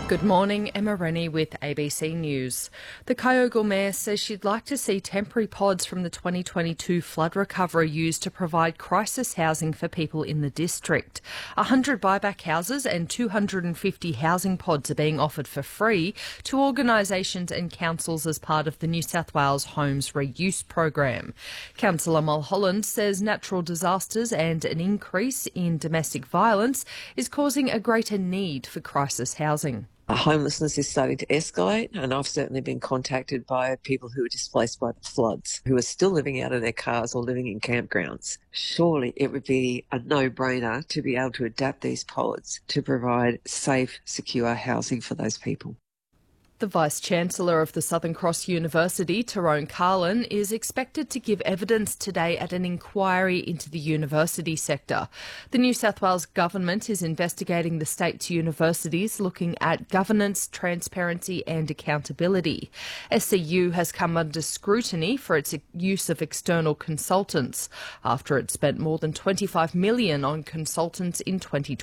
Good morning, Emma Rennie with ABC News. The Kyogle Mayor says she'd like to see temporary pods from the 2022 flood recovery used to provide crisis housing for people in the district. 100 buyback houses and 250 housing pods are being offered for free to organisations and councils as part of the New South Wales Homes Reuse program. Councillor Mulholland says natural disasters and an increase in domestic violence is causing a greater need for crisis housing. Homelessness is starting to escalate, and I've certainly been contacted by people who were displaced by the floods, who are still living out of their cars or living in campgrounds. Surely it would be a no-brainer to be able to adapt these pods to provide safe, secure housing for those people. The Vice-Chancellor of the Southern Cross University, Tyrone Carlin, is expected to give evidence today at an inquiry into the university sector. The New South Wales Government is investigating the state's universities, looking at governance, transparency and accountability. SCU has come under scrutiny for its use of external consultants after it spent more than $25 million on consultants in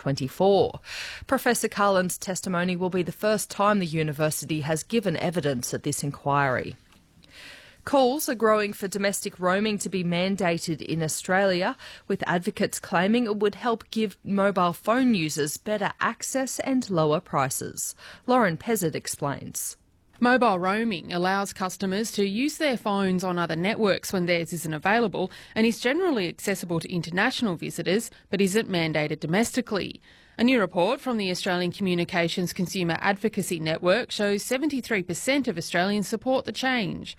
2024. Professor Carlin's testimony will be the first time the university has given evidence at this inquiry. Calls are growing for domestic roaming to be mandated in Australia, with advocates claiming it would help give mobile phone users better access and lower prices. Lauren Pezzett explains. Mobile roaming allows customers to use their phones on other networks when theirs isn't available and is generally accessible to international visitors but isn't mandated domestically. A new report from the Australian Communications Consumer Advocacy Network shows 73% of Australians support the change.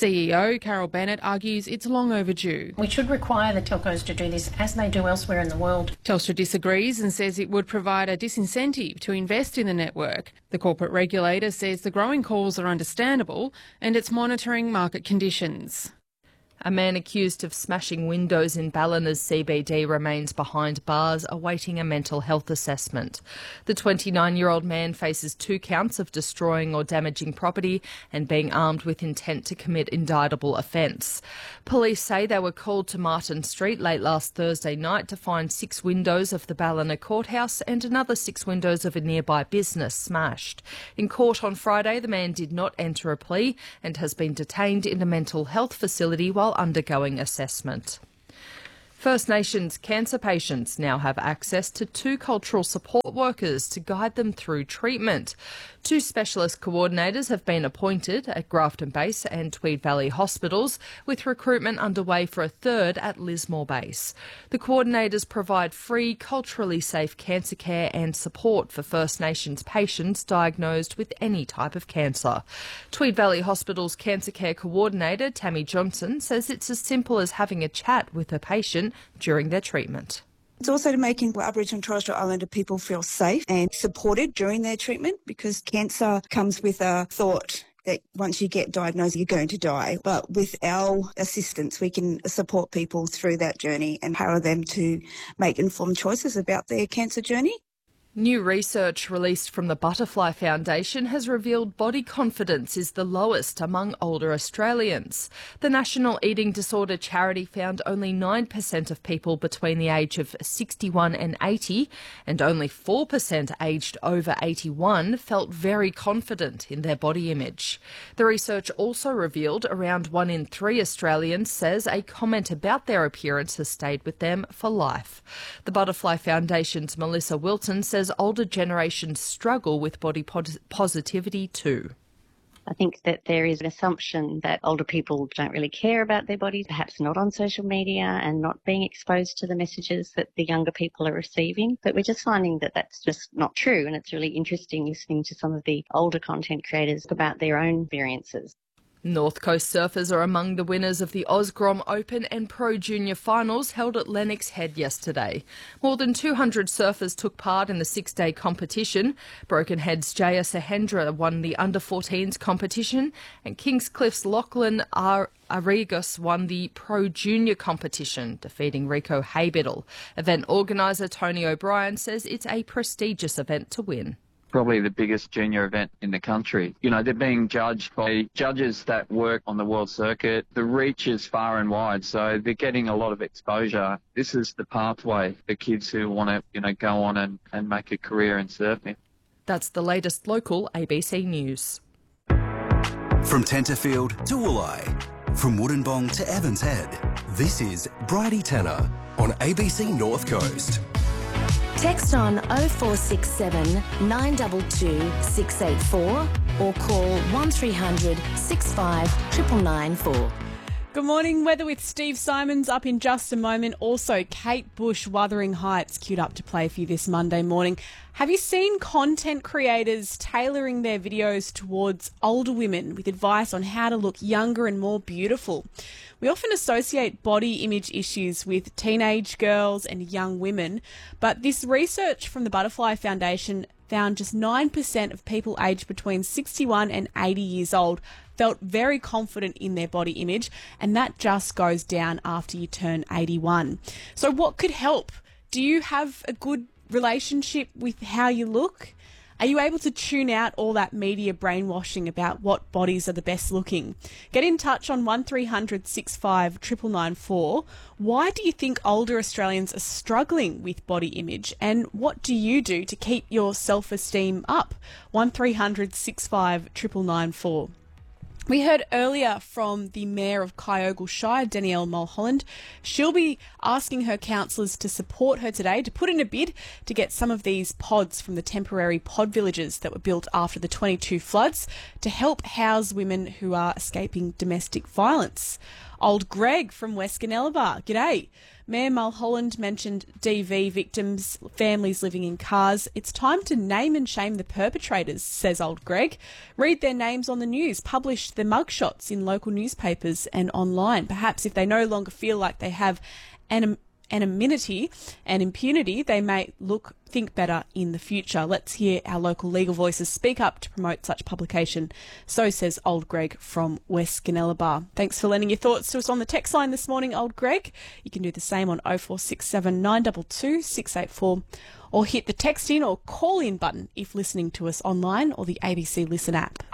CEO Carol Bennett argues it's long overdue. We should require the telcos to do this as they do elsewhere in the world. Telstra disagrees and says it would provide a disincentive to invest in the network. The corporate regulator says the growing calls are understandable and it's monitoring market conditions. A man accused of smashing windows in Balliner's CBD remains behind bars awaiting a mental health assessment. The 29-year-old man faces 2 counts of destroying or damaging property and being armed with intent to commit indictable offence. Police say they were called to Martin Street late last Thursday night to find 6 windows of the Ballina courthouse and another 6 windows of a nearby business smashed. In court on Friday, the man did not enter a plea and has been detained in a mental health facility while undergoing assessment. First Nations cancer patients now have access to 2 cultural support workers to guide them through treatment. 2 specialist coordinators have been appointed at Grafton Base and Tweed Valley hospitals, with recruitment underway for a 3rd at Lismore Base. The coordinators provide free, culturally safe cancer care and support for First Nations patients diagnosed with any type of cancer. Tweed Valley Hospital's Cancer Care Coordinator, Tammy Johnson, says it's as simple as having a chat with a patient during their treatment. It's also making Aboriginal and Torres Strait Islander people feel safe and supported during their treatment, because cancer comes with a thought that once you get diagnosed, you're going to die. But with our assistance, we can support people through that journey and empower them to make informed choices about their cancer journey. New research released from the Butterfly Foundation has revealed body confidence is the lowest among older Australians. The National Eating Disorder Charity found only 9% of people between the age of 61 and 80, and only 4% aged over 81 felt very confident in their body image. The research also revealed around 1 in 3 Australians says a comment about their appearance has stayed with them for life. The Butterfly Foundation's Melissa Wilton says older generations struggle with body positivity too. I think that there is an assumption that older people don't really care about their bodies, perhaps not on social media and not being exposed to the messages that the younger people are receiving. But we're just finding that that's just not true. And it's really interesting listening to some of the older content creators about their own experiences. North Coast surfers are among the winners of the Osgrom Open and Pro Junior finals held at Lennox Head yesterday. More than 200 surfers took part in the 6-day competition. Broken Head's Jaya Sahendra won the under-14s competition, and Kingscliff's Lachlan Arrigus won the Pro Junior competition, defeating Rico Haybiddle. Event organiser Tony O'Brien says it's a prestigious event to win. Probably the biggest junior event in the country. You know, they're being judged by judges that work on the world circuit. The reach is far and wide, so they're getting a lot of exposure. This is the pathway for kids who want to, go on and make a career in surfing. That's the latest local ABC News. From Tenterfield to Wooleye, from Wollongong to Evans Head, this is Bridie Tanner on ABC North Coast. Text on 0467 922 684 or call 1300 65 99994. Good morning. Weather with Steve Simons up in just a moment. Also, Kate Bush, Wuthering Heights, queued up to play for you this Monday morning. Have you seen content creators tailoring their videos towards older women with advice on how to look younger and more beautiful? We often associate body image issues with teenage girls and young women, but this research from the Butterfly Foundation found just 9% of people aged between 61 and 80 years old felt very confident in their body image, and that just goes down after you turn 81. So what could help? Do you have a good relationship with how you look? Are you able to tune out all that media brainwashing about what bodies are the best looking? Get in touch on 1300 65 99994. Why do you think older Australians are struggling with body image, and what do you do to keep your self-esteem up? 1300 65 99994. We heard earlier from the Mayor of Kyogle Shire, Danielle Mulholland. She'll be asking her councillors to support her today to put in a bid to get some of these pods from the temporary pod villages that were built after the 22 floods to help house women who are escaping domestic violence. Old Greg from West Gunnellabar, g'day. Mayor Mulholland mentioned DV victims, families living in cars. It's time to name and shame the perpetrators, says Old Greg. Read their names on the news, publish their mugshots in local newspapers and online. Perhaps if they no longer feel like they have anonymity and impunity, they may think better in the future. Let's hear our local legal voices speak up to promote such publication. So says Old Greg from West Gunnellabar. Thanks for lending your thoughts to us on the text line this morning, Old Greg. You can do the same on 0467 922 684 or hit the text in or call in button if listening to us online or the ABC Listen app.